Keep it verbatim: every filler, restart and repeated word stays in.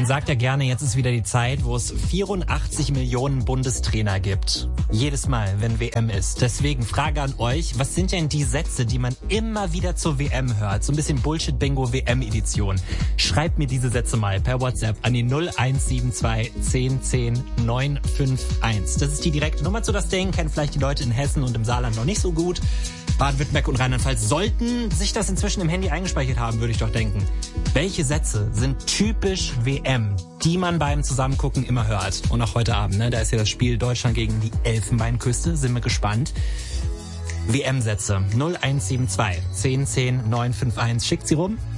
Man sagt ja gerne, jetzt ist wieder die Zeit, wo es vierundachtzig Millionen Bundestrainer gibt. Jedes Mal, wenn W M ist. Deswegen Frage an euch, was sind denn die Sätze, die man immer wieder zur W M hört? So ein bisschen Bullshit-Bingo W M-Edition. Schreibt mir diese Sätze mal per WhatsApp an die null eins sieben zwei zehn zehn neun fünf eins. Das ist die direkte Nummer zu das Ding. Kennen vielleicht die Leute in Hessen und im Saarland noch nicht so gut. Baden-Württemberg und Rheinland-Pfalz sollten sich das inzwischen im Handy eingespeichert haben, würde ich doch denken. Welche Sätze sind typisch W M, die man beim Zusammengucken immer hört? Und auch heute Abend, ne? Da ist ja das Spiel Deutschland gegen die Elfenbeinküste. Sind wir gespannt. W M-Sätze null eins sieben zwei zehn zehn neun fünf eins. Schickt sie rum.